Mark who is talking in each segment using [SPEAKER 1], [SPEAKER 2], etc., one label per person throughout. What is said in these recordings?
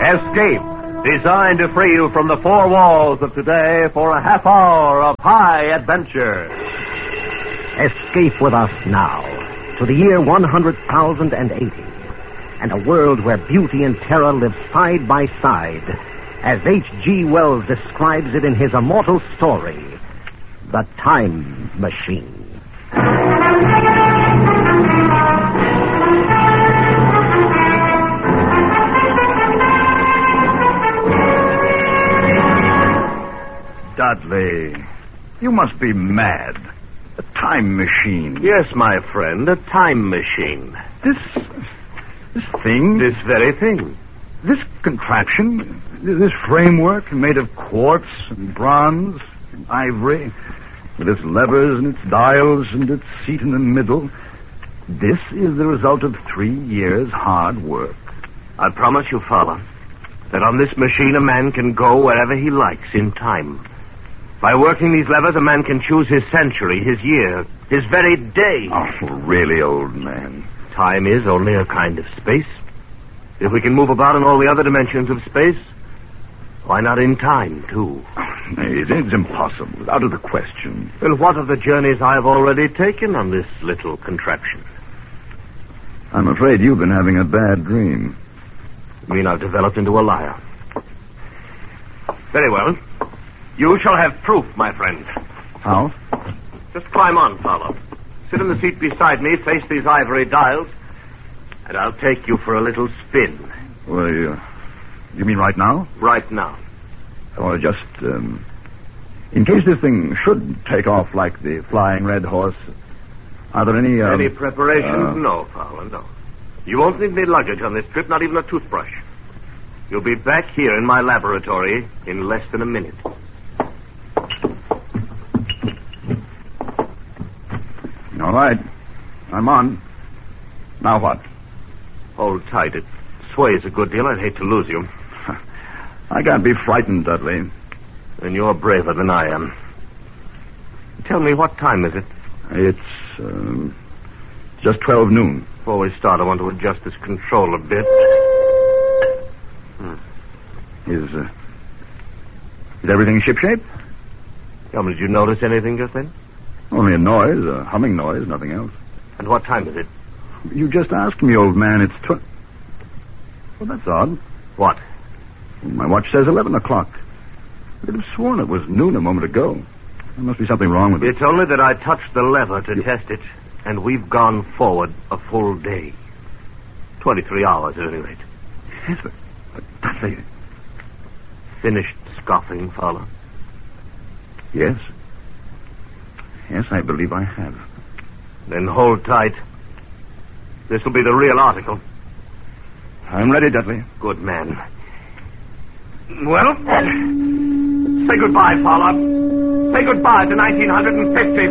[SPEAKER 1] Escape, designed to free you from the four walls of today for a half hour of high adventure.
[SPEAKER 2] Escape with us now to the year 100,080 and a world where beauty and terror live side by side, as H.G. Wells describes it in his immortal story, The Time Machine.
[SPEAKER 3] Dudley, you must be mad. A time machine.
[SPEAKER 1] Yes, my friend, a time machine.
[SPEAKER 3] This thing?
[SPEAKER 1] This very thing.
[SPEAKER 3] This contraption? This framework made of quartz and bronze and ivory, with its levers and its dials and its seat in the middle. This is the result of 3 years' hard work.
[SPEAKER 1] I promise you, Fowler, that on this machine a man can go wherever he likes in time. By working these levers, a man can choose his century, his year, his very day.
[SPEAKER 3] Oh, really, old man.
[SPEAKER 1] Time is only a kind of space. If we can move about in all the other dimensions of space, why not in time, too?
[SPEAKER 3] It's impossible. Out of the question.
[SPEAKER 1] Well, what of the journeys I've already taken on this little contraption?
[SPEAKER 3] I'm afraid you've been having a bad dream.
[SPEAKER 1] You mean I've developed into a liar? Very well. You shall have proof, my friend.
[SPEAKER 3] How?
[SPEAKER 1] Just climb on, Fowler. Sit in the seat beside me, face these ivory dials, and I'll take you for a little spin.
[SPEAKER 3] Well, you mean right now?
[SPEAKER 1] Right now.
[SPEAKER 3] Or just, in case this thing should take off like the Flying Red Horse, are there any,
[SPEAKER 1] Any preparations? No, Fowler, no. You won't need any luggage on this trip, not even a toothbrush. You'll be back here in my laboratory in less than a minute.
[SPEAKER 3] All right. I'm on. Now what?
[SPEAKER 1] Hold tight. It sways a good deal. I'd hate to lose you.
[SPEAKER 3] I can't be frightened, Dudley.
[SPEAKER 1] Then you're braver than I am. Tell me, what time is it?
[SPEAKER 3] It's, just 12 noon.
[SPEAKER 1] Before we start, I want to adjust this control a bit.
[SPEAKER 3] Is everything shipshape?
[SPEAKER 1] Tell me, did you notice anything just then?
[SPEAKER 3] Only a noise, a humming noise, nothing else.
[SPEAKER 1] And what time is it?
[SPEAKER 3] You just asked me, old man. It's Well, that's odd.
[SPEAKER 1] What?
[SPEAKER 3] My watch says 11 o'clock. I could have sworn it was noon a moment ago. There must be something wrong with it.
[SPEAKER 1] It's only that I touched the lever to test it, and we've gone forward a full day. 23 hours, at any rate.
[SPEAKER 3] Yes, but Dudley...
[SPEAKER 1] Finished scoffing, Fowler?
[SPEAKER 3] Yes. Yes, I believe I have.
[SPEAKER 1] Then hold tight. This will be the real article.
[SPEAKER 3] I'm ready, Dudley.
[SPEAKER 1] Good man. Well, say goodbye, Fowler. Say goodbye to 1950.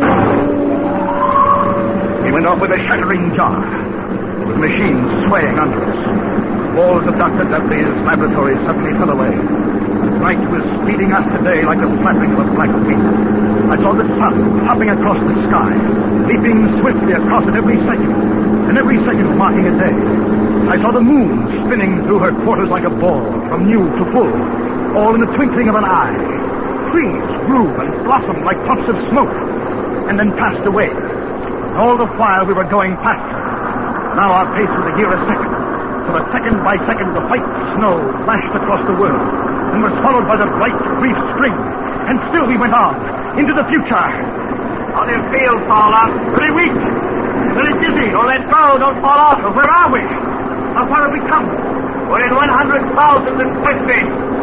[SPEAKER 3] He went off with a shattering jar, with the machine swaying under us. The walls of Dr. Dudley's laboratory suddenly fell away. Night was speeding us today like the flapping of a black wing. I saw the sun hopping across the sky, leaping swiftly across it every second, and every second marking a day. I saw the moon spinning through her quarters like a ball, from new to full, all in the twinkling of an eye. Trees grew and blossomed like puffs of smoke, and then passed away. And all the while we were going faster. Now our pace was a year a second. So that second by second the white snow flashed across the world, and was followed by the bright, brief spring. And still we went on, into the future.
[SPEAKER 1] How do you feel, Fowler?
[SPEAKER 3] Very weak, very dizzy.
[SPEAKER 1] Don't let go, don't fall off.
[SPEAKER 3] Where are we? How far have we come?
[SPEAKER 1] We're in 100,050.